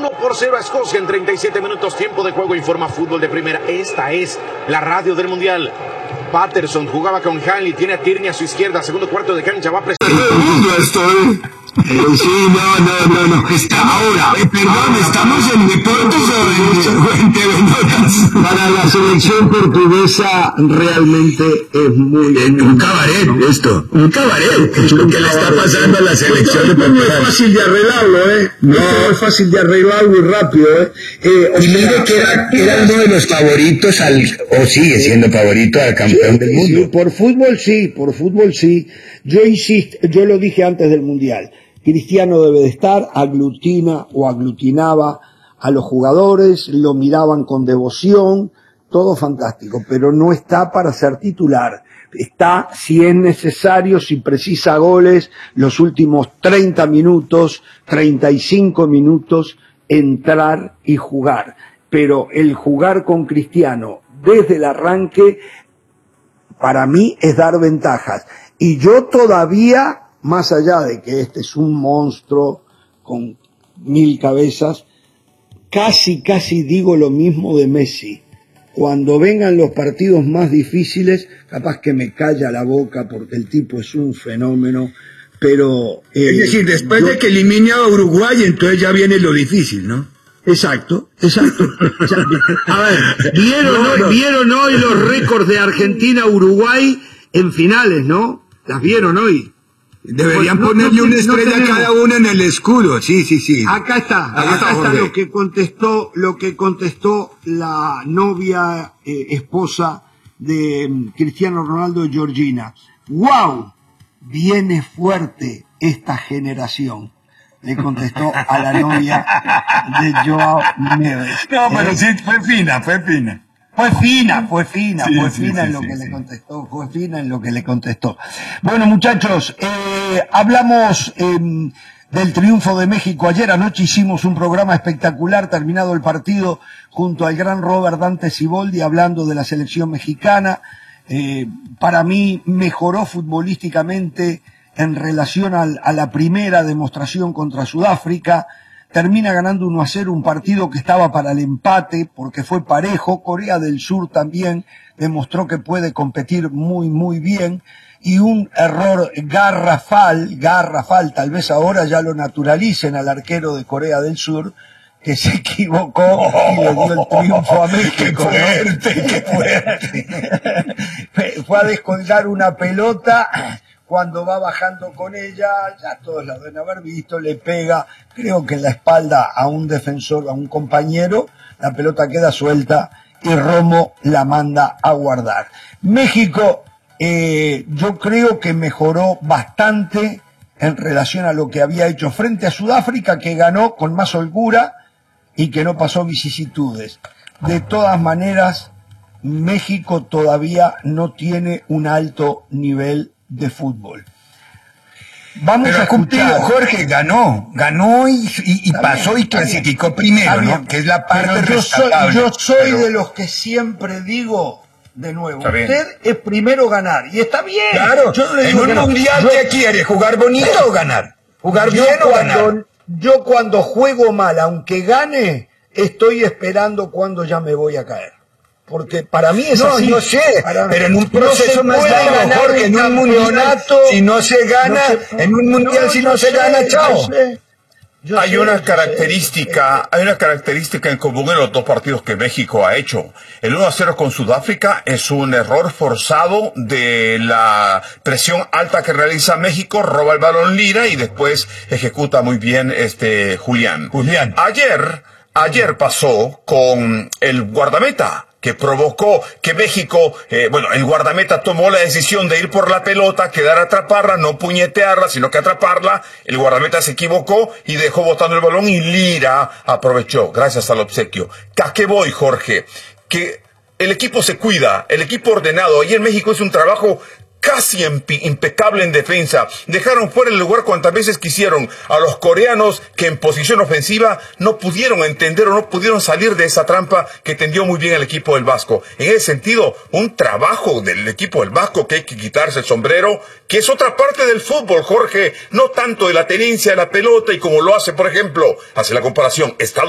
1-0 a Escocia en 37 minutos, tiempo de juego. Informa Fútbol de Primera. Esta es la radio del Mundial. Patterson jugaba con Hanley, tiene a Tierney a su izquierda, segundo cuarto de cancha, va a presionar. Sí, no. Ahora, perdón, ¿estamos en deportes o en telenovelas? Para la selección portuguesa realmente es muy... un cabaret esto, un cabaret. Es lo que le está pasando a la selección de Portugal. No es fácil de arreglarlo, No es fácil de arreglarlo y rápido, Y mire que era uno de los favoritos o sigue siendo favorito al campeón del mundo. Sí, por fútbol sí. Yo insisto, yo lo dije antes del Mundial. Cristiano debe de estar, aglutinaba a los jugadores, lo miraban con devoción, todo fantástico, pero no está para ser titular. Está, si es necesario, si precisa goles, los últimos 30 minutos, 35 minutos, entrar y jugar. Pero el jugar con Cristiano desde el arranque, para mí es dar ventajas. Y yo todavía, más allá de que este es un monstruo con 1000 cabezas, casi digo lo mismo de Messi. Cuando vengan los partidos más difíciles, capaz que me calla la boca porque el tipo es un fenómeno, pero... es decir, después de que elimine a Uruguay, entonces ya viene lo difícil, ¿no? Exacto. A ver, vieron hoy los récords de Argentina-Uruguay en finales, ¿no? ¿Las vieron hoy? Deberían ponerle una estrella a cada uno en el escudo, sí. Acá está lo que contestó la novia, esposa de Cristiano Ronaldo, Georgina. ¡Wow! Viene fuerte esta generación, le contestó a la novia de Joao Neves. No, pero sí, fue fina. Fue fina en lo que le contestó. Bueno, muchachos, hablamos del triunfo de México. Ayer anoche hicimos un programa espectacular, terminado el partido, junto al gran Robert Dante Siboldi, hablando de la selección mexicana. Para mí mejoró futbolísticamente en relación a la primera demostración contra Sudáfrica. Termina ganando 1-0 un partido que estaba para el empate porque fue parejo. Corea del Sur también demostró que puede competir muy bien, y un error garrafal, tal vez ahora ya lo naturalicen al arquero de Corea del Sur, que se equivocó y le dio el triunfo a México. ¡Qué fuerte! Fue a descolgar una pelota. Cuando va bajando con ella, ya todos la deben haber visto, le pega, creo que en la espalda a un defensor, a un compañero, la pelota queda suelta y Romo la manda a guardar. México, yo creo que mejoró bastante en relación a lo que había hecho frente a Sudáfrica, que ganó con más holgura y que no pasó vicisitudes. De todas maneras, México todavía no tiene un alto nivel de fútbol. Vamos a escuchar. Jorge ganó y pasó y clasificó primero, ¿no? Que es la parte rescatable. Yo soy de los que siempre digo, de nuevo, usted es primero ganar, y está bien. Claro, en un mundial, ¿qué quiere? ¿Jugar bonito o ganar? ¿Jugar bien o ganar? Yo cuando juego mal, aunque gane, estoy esperando cuando ya me voy a caer. Porque para mí es así. No sé, pero en un proceso más largo, Jorge, en un mundial, si no se gana, en un mundial si no se gana, chao. Hay una característica en común en los dos partidos que México ha hecho. El 1-0 con Sudáfrica es un error forzado de la presión alta que realiza México, roba el balón Lira y después ejecuta muy bien Julián. Ayer pasó con el guardameta, que provocó que México, el guardameta tomó la decisión de ir por la pelota, quedar a atraparla, no puñetearla, sino que atraparla. El guardameta se equivocó y dejó botando el balón y Lira aprovechó, gracias al obsequio. ¿A qué voy, Jorge? Que el equipo se cuida, el equipo ordenado. Ahí en México es un trabajo casi impecable en defensa. Dejaron fuera el lugar cuantas veces quisieron a los coreanos, que en posición ofensiva no pudieron entender o no pudieron salir de esa trampa que tendió muy bien el equipo del Vasco. En ese sentido, un trabajo del equipo del Vasco que hay que quitarse el sombrero, que es otra parte del fútbol, Jorge, no tanto de la tenencia de la pelota y como lo hace, por ejemplo, hace la comparación Estados